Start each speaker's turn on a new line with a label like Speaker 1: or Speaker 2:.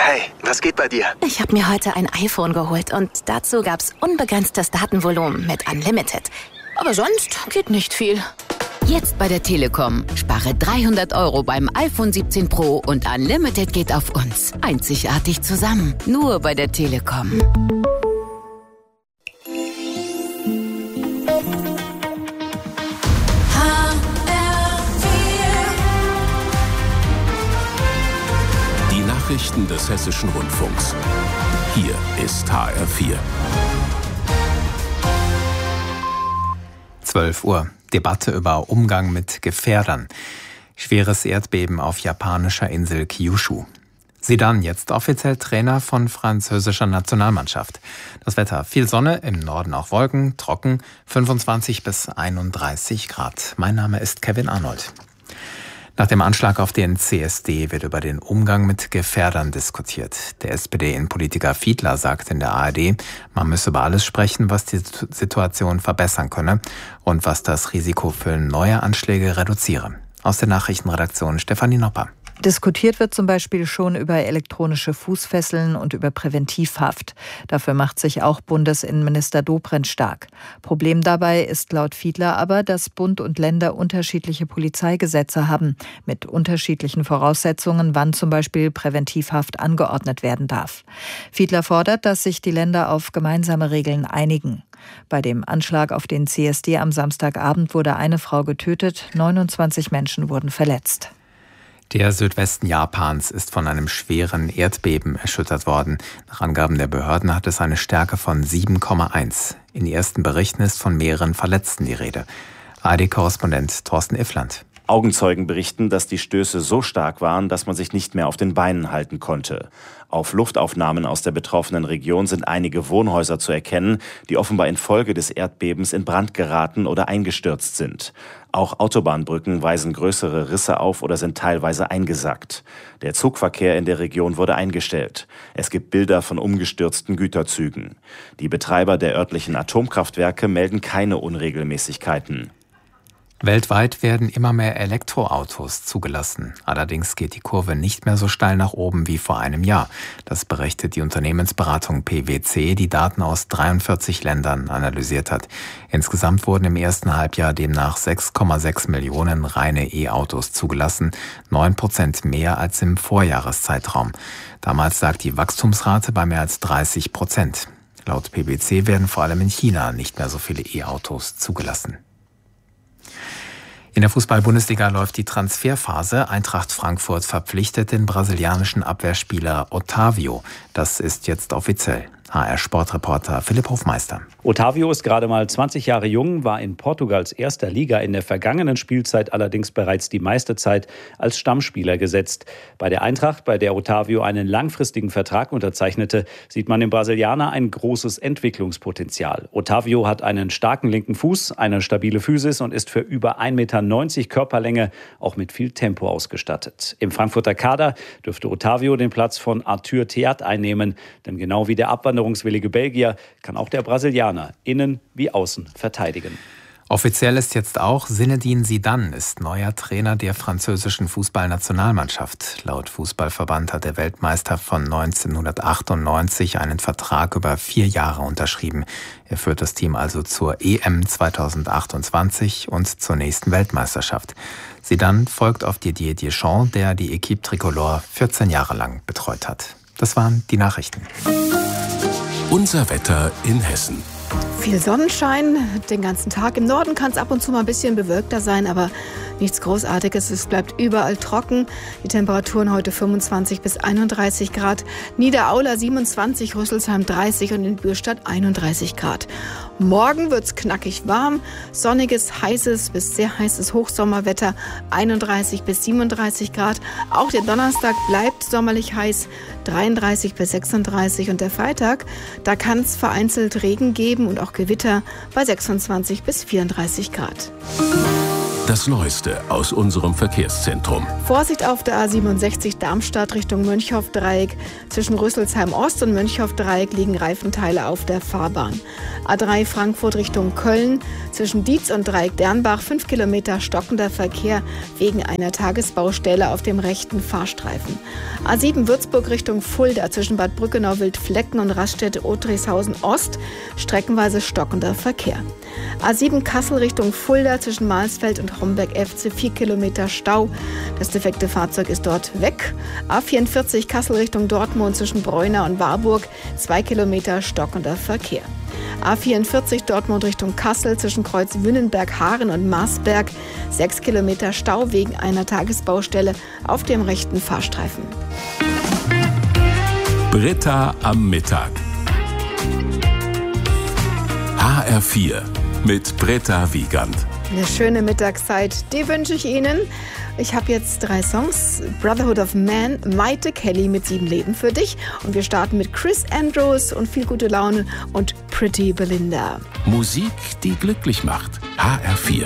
Speaker 1: Hey, was geht bei dir?
Speaker 2: Ich habe mir heute ein iPhone geholt und dazu gab's unbegrenztes Datenvolumen mit Unlimited. Aber sonst geht nicht viel.
Speaker 3: Jetzt bei der Telekom. Spare 300 € beim iPhone 17 Pro und Unlimited geht auf uns. Einzigartig zusammen. Nur bei der Telekom.
Speaker 4: Die Nachrichten des Hessischen Rundfunks. Hier ist HR4.
Speaker 5: 12 Uhr. Debatte über Umgang mit Gefährdern. Schweres Erdbeben auf japanischer Insel Kyushu. Zidane jetzt offiziell Trainer von französischer Nationalmannschaft. Das Wetter: viel Sonne, im Norden auch Wolken, trocken, 25 bis 31 Grad. Mein Name ist Kevin Arnold. Nach dem Anschlag auf den CSD wird über den Umgang mit Gefährdern diskutiert. Der SPD-Innenpolitiker Fiedler sagt in der ARD, man müsse über alles sprechen, was die Situation verbessern könne und was das Risiko für neue Anschläge reduziere. Aus der Nachrichtenredaktion Stefanie Nopper.
Speaker 6: Diskutiert wird zum Beispiel schon über elektronische Fußfesseln und über Präventivhaft. Dafür macht sich auch Bundesinnenminister Dobrindt stark. Problem dabei ist laut Fiedler aber, dass Bund und Länder unterschiedliche Polizeigesetze haben, mit unterschiedlichen Voraussetzungen, wann zum Beispiel Präventivhaft angeordnet werden darf. Fiedler fordert, dass sich die Länder auf gemeinsame Regeln einigen. Bei dem Anschlag auf den CSD am Samstagabend wurde eine Frau getötet, 29 Menschen wurden verletzt.
Speaker 5: Der Südwesten Japans ist von einem schweren Erdbeben erschüttert worden. Nach Angaben der Behörden hat es eine Stärke von 7,1. In ersten Berichten ist von mehreren Verletzten die Rede. ARD-Korrespondent Thorsten Iffland.
Speaker 7: Augenzeugen berichten, dass die Stöße so stark waren, dass man sich nicht mehr auf den Beinen halten konnte. Auf Luftaufnahmen aus der betroffenen Region sind einige Wohnhäuser zu erkennen, die offenbar infolge des Erdbebens in Brand geraten oder eingestürzt sind. Auch Autobahnbrücken weisen größere Risse auf oder sind teilweise eingesackt. Der Zugverkehr in der Region wurde eingestellt. Es gibt Bilder von umgestürzten Güterzügen. Die Betreiber der örtlichen Atomkraftwerke melden keine Unregelmäßigkeiten.
Speaker 5: Weltweit werden immer mehr Elektroautos zugelassen. Allerdings geht die Kurve nicht mehr so steil nach oben wie vor einem Jahr. Das berichtet die Unternehmensberatung PwC, die Daten aus 43 Ländern analysiert hat. Insgesamt wurden im ersten Halbjahr demnach 6,6 Millionen reine E-Autos zugelassen, 9% mehr als im Vorjahreszeitraum. Damals lag die Wachstumsrate bei mehr als 30%. Laut PwC werden vor allem in China nicht mehr so viele E-Autos zugelassen. In der Fußball-Bundesliga läuft die Transferphase. Eintracht Frankfurt verpflichtet den brasilianischen Abwehrspieler Otavio. Das ist jetzt offiziell. HR-Sportreporter Philipp Hofmeister.
Speaker 8: Otavio ist gerade mal 20 Jahre jung, war in Portugals erster Liga in der vergangenen Spielzeit allerdings bereits die meiste Zeit als Stammspieler gesetzt. Bei der Eintracht, bei der Otavio einen langfristigen Vertrag unterzeichnete, sieht man im Brasilianer ein großes Entwicklungspotenzial. Otavio hat einen starken linken Fuß, eine stabile Physis und ist für über 1,90 Meter Körperlänge auch mit viel Tempo ausgestattet. Im Frankfurter Kader dürfte Otavio den Platz von Arthur Theat einnehmen, denn genau wie der abwanderungswillige Belgier kann auch der Brasilianer innen wie außen verteidigen.
Speaker 5: Offiziell ist jetzt auch, Zinedine Zidane ist neuer Trainer der französischen Fußballnationalmannschaft. Laut Fußballverband hat der Weltmeister von 1998 einen Vertrag über 4 Jahre unterschrieben. Er führt das Team also zur EM 2028 und zur nächsten Weltmeisterschaft. Zidane folgt auf Didier Deschamps, der die Équipe Tricolore 14 Jahre lang betreut hat. Das waren die Nachrichten.
Speaker 4: Unser Wetter in Hessen.
Speaker 9: Viel Sonnenschein den ganzen Tag. Im Norden kann es ab und zu mal ein bisschen bewölkter sein, aber nichts Großartiges. Es bleibt überall trocken. Die Temperaturen heute 25 bis 31 Grad. Niederaula 27, Rüsselsheim 30 und in Bürstadt 31 Grad. Morgen wird es knackig warm. Sonniges, heißes bis sehr heißes Hochsommerwetter. 31 bis 37 Grad. Auch der Donnerstag bleibt sommerlich heiß. 33 bis 36 und der Freitag, da kann es vereinzelt Regen geben und auch Gewitter bei 26 bis 34 Grad.
Speaker 4: Das Neueste aus unserem Verkehrszentrum.
Speaker 9: Vorsicht auf der A67 Darmstadt Richtung Mönchhoff-Dreieck. Zwischen Rüsselsheim-Ost und Mönchhoff-Dreieck liegen Reifenteile auf der Fahrbahn. A3 Frankfurt Richtung Köln. Zwischen Dietz und Dreieck-Dernbach 5 Kilometer stockender Verkehr wegen einer Tagesbaustelle auf dem rechten Fahrstreifen. A7 Würzburg Richtung Fulda. Zwischen Bad Brückenau-Wildflecken und Raststätte-Otrichshausen-Ost streckenweise stockender Verkehr. A7 Kassel Richtung Fulda. Zwischen Marsfeld und Homberg-Efze 4 Kilometer Stau. Das defekte Fahrzeug ist dort weg. A44 Kassel Richtung Dortmund zwischen Breuna und Warburg 2 Kilometer stockender Verkehr. A44 Dortmund Richtung Kassel zwischen Kreuz Wünnenberg-Haaren und Marsberg 6 Kilometer Stau wegen einer Tagesbaustelle auf dem rechten Fahrstreifen.
Speaker 4: Britta am Mittag. HR4 mit Britta Wiegand.
Speaker 9: Eine schöne Mittagszeit, die wünsche ich Ihnen. Ich habe jetzt 3 Songs. Brotherhood of Man, Maite Kelly mit 7 Leben für dich. Und wir starten mit Chris Andrews und viel gute Laune und Pretty Belinda.
Speaker 4: Musik, die glücklich macht. HR4.